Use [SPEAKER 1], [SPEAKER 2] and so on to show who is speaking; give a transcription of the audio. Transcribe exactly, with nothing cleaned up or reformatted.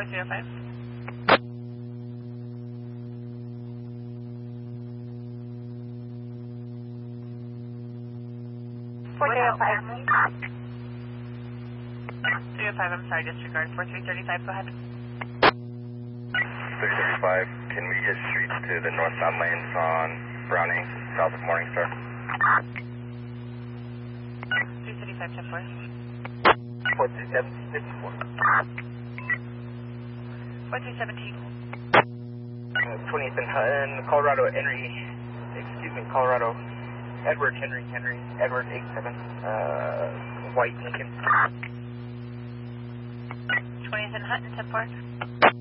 [SPEAKER 1] four zero five. four zero five. three oh five, I'm sorry, disregard. four three three five, go ahead.
[SPEAKER 2] three thirty-five, can we just reach to the northbound lanes on Browning, south of Morningstar?
[SPEAKER 1] three thirty-five, ten four.
[SPEAKER 3] four three seven, six four.
[SPEAKER 1] four three seventeen.
[SPEAKER 3] Uh, twentieth and Hutton, Colorado Henry, excuse me, Colorado Edward Henry Henry, Edward eight seven, uh, White Lincoln.
[SPEAKER 1] twentieth and Hutton, ten four.